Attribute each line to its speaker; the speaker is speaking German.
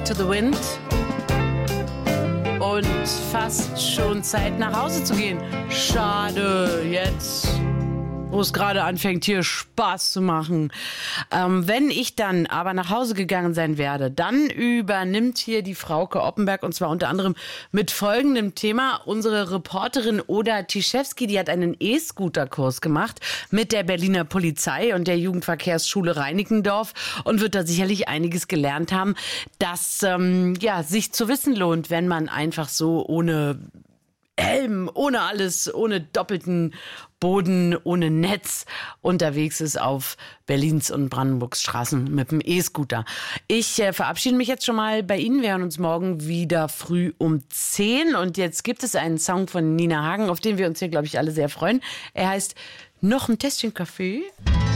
Speaker 1: Back to the Wind. Und fast schon Zeit, nach Hause zu gehen. Schade, jetzt, wo es gerade anfängt, hier Spaß zu machen. Wenn ich dann aber nach Hause gegangen sein werde, dann übernimmt hier die Frauke Oppenberg, und zwar unter anderem mit folgendem Thema. Unsere Reporterin Oda Tischewski, die hat einen E-Scooter-Kurs gemacht mit der Berliner Polizei und der Jugendverkehrsschule Reinickendorf und wird da sicherlich einiges gelernt haben, das sich zu wissen lohnt, wenn man einfach so ohne Helm, ohne alles, ohne doppelten Boden, ohne Netz unterwegs ist auf Berlins und Brandenburgs Straßen mit dem E-Scooter. Ich verabschiede mich jetzt schon mal bei Ihnen. Wir hören uns morgen wieder früh um 10. Und jetzt gibt es einen Song von Nina Hagen, auf den wir uns hier, glaube ich, alle sehr freuen. Er heißt Noch ein Tässchen Kaffee.